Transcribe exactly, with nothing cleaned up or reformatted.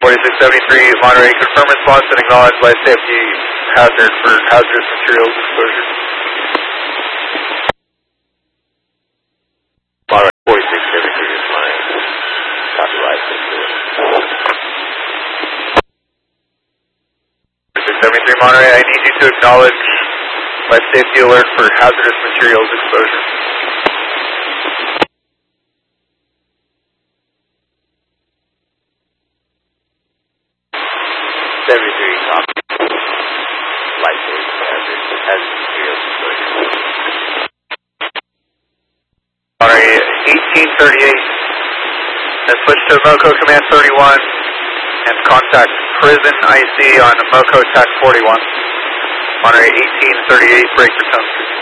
forty-six seventy-three, Monterey, confirm response and acknowledge life safety hazard for hazardous materials exposure. Monterey, forty-six seventy-three is mine. Copy life safety. forty-six seventy-three, Monterey, I need you to acknowledge life safety alert for hazardous materials exposure. seventy-three, copy. Life safety hazard, hazardous materials exposure. Monterey, eighteen thirty-eight, and switch to MoCo Command thirty-one and contact Prison I C on MoCo T A C forty-one. Monterey, eighteen thirty-eight, break for tone.